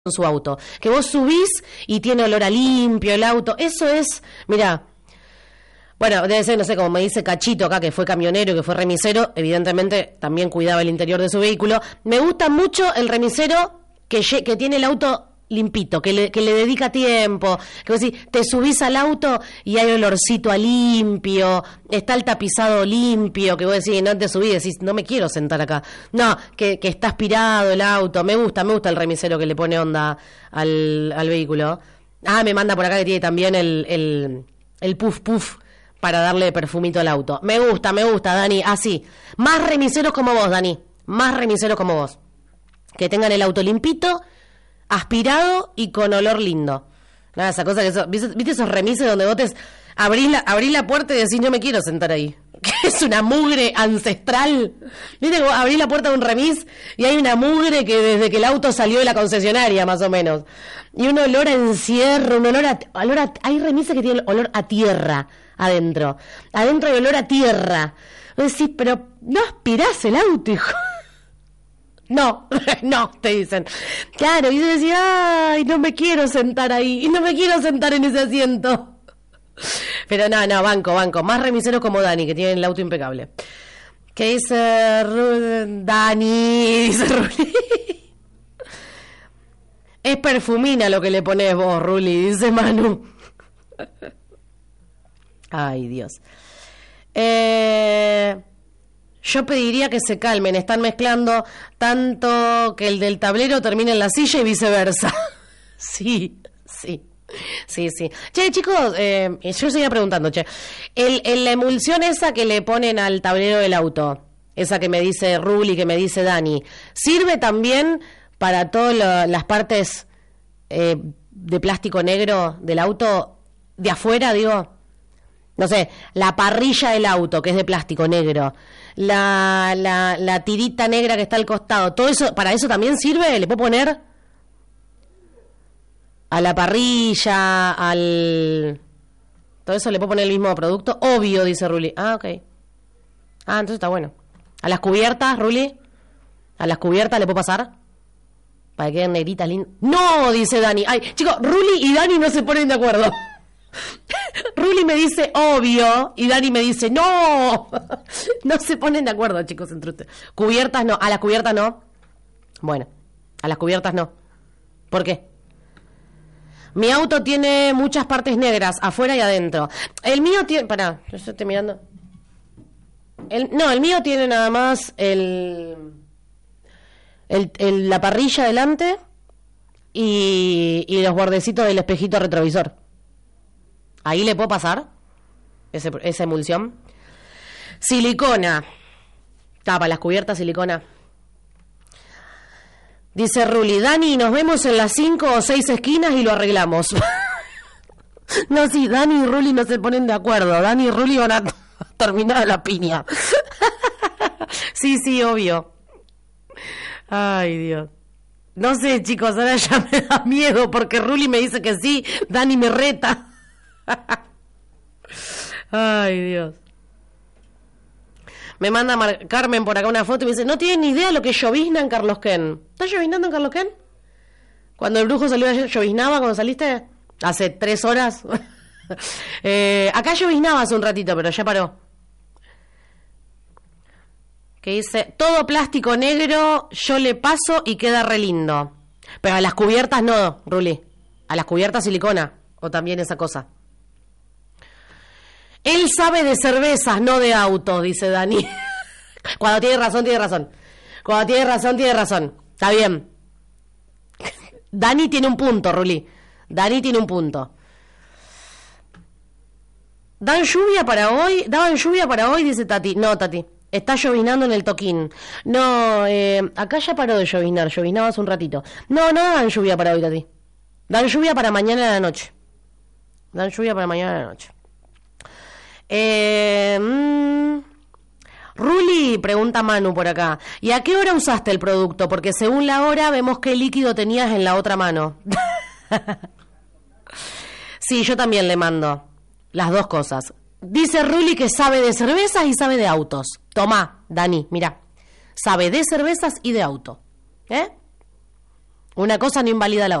en su auto, que vos subís y tiene olor a limpio el auto, eso es, mira, bueno, debe ser, no sé, como me dice Cachito acá, que fue camionero, que fue remisero, evidentemente también cuidaba el interior de su vehículo. Me gusta mucho el remisero que tiene el auto limpito, que le dedica tiempo, que vos decís, te subís al auto y hay olorcito a limpio, está el tapizado limpio, que vos decís, no te subís, decís, no me quiero sentar acá. No, que está aspirado el auto, me gusta el remisero que le pone onda al vehículo. Ah, me manda por acá que tiene también el puff puff para darle perfumito al auto. Me gusta, Dani, así. Más remiseros como vos, Dani, más remiseros como vos. Que tengan el auto limpito, aspirado y con olor lindo. Nada, esa cosa que ¿viste esos remises donde vos abrís la puerta y decís, no me quiero sentar ahí? Que es una mugre ancestral. ¿Viste que vos abrís la puerta de un remis y hay una mugre que desde que el auto salió de la concesionaria, más o menos? Y un olor a encierro, un olor a hay remises que tienen olor a tierra adentro. Adentro hay olor a tierra. Vos decís, pero no aspirás el auto, hijo. No, te dicen. Claro, y yo decía, ay, no me quiero sentar ahí, y no me quiero sentar en ese asiento. Pero no, banco. Más remiseros como Dani, que tienen el auto impecable. ¿Qué dice Dani? Dice Ruli. Es perfumina lo que le pones vos, Ruli, dice Manu. Ay, Dios. Yo pediría que se calmen, están mezclando tanto que el del tablero termine en la silla y viceversa. Sí. Che, chicos, yo seguía preguntando, la emulsión esa que le ponen al tablero del auto, esa que me dice Ruli, que me dice Dani, ¿sirve también para todas las partes de plástico negro del auto de afuera, digo? No sé, la parrilla del auto, que es de plástico negro, la tirita negra que está al costado, todo eso, ¿para eso también sirve? ¿Le puedo poner a la parrilla, todo eso le puedo poner el mismo producto? Obvio, dice Ruli. Ah, ok. Ah, entonces está bueno. ¿A las cubiertas, Ruli? ¿A las cubiertas le puedo pasar? Para que queden negritas lindas. ¡No! Dice Dani. Ay, chicos, Ruli y Dani no se ponen de acuerdo. Ruli me dice obvio y Dani me dice no. No se ponen de acuerdo, chicos, entre ustedes. Cubiertas no, a las cubiertas no. Bueno, a las cubiertas no. ¿Por qué? Mi auto tiene muchas partes negras, afuera y adentro. El mío tiene, pará, yo estoy mirando. El mío tiene nada más la parrilla delante y los bordecitos del espejito retrovisor. ¿Ahí le puedo pasar esa emulsión? Silicona. Tapa las cubiertas, silicona. Dice Ruli, Dani, nos vemos en las 5 o 6 esquinas y lo arreglamos. No, sí, Dani y Ruli no se ponen de acuerdo. Dani y Ruli van a terminar la piña. Sí, obvio. Ay, Dios. No sé, chicos, ahora ya me da miedo porque Ruli me dice que sí, Dani me reta. Ay, Dios. Me manda Carmen por acá una foto y me dice, no tienen ni idea lo que llovizna en Carlos Ken. ¿Está lloviznando en Carlos Ken? Cuando el brujo salió ayer, ¿lloviznaba cuando saliste? Hace 3 horas. Acá lloviznaba hace un ratito, pero ya paró. Que dice, todo plástico negro, yo le paso y queda re lindo. Pero a las cubiertas no, Ruli. A las cubiertas silicona. O también esa cosa. Él sabe de cervezas, no de autos, dice Dani. Cuando tiene razón, tiene razón. Cuando tiene razón, tiene razón. Está bien. Dani tiene un punto, Ruli. Dani tiene un punto. ¿Daban lluvia para hoy? Dice Tati. No, Tati. Está llovinando en el Toquín. No, acá ya paró de lloviznar. Lloviznaba hace un ratito. No dan lluvia para hoy, Tati. Dan lluvia para mañana a la noche. Ruli, pregunta Manu por acá, ¿y a qué hora usaste el producto? Porque según la hora vemos qué líquido tenías en la otra mano. Sí, yo también le mando las dos cosas. Dice Ruli que sabe de cervezas y sabe de autos. Tomá, Dani, mira, sabe de cervezas y de auto. Una cosa no invalida la otra.